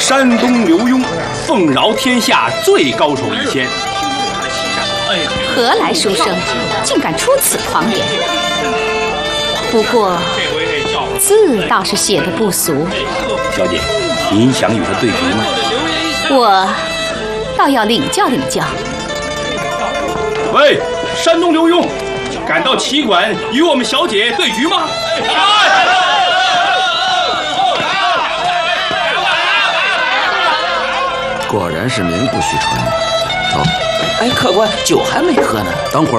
山东刘墉，奉饶天下最高手一仙。 何来书生，竟敢出此狂言？不过字倒是写得不俗。 小姐，您想与他对局吗？ 我倒要领教领教。 喂，山东刘墉，敢到棋馆与我们小姐对局吗？ 果然是名不虚传。走。 哎，客官，酒还没喝呢。 等会儿。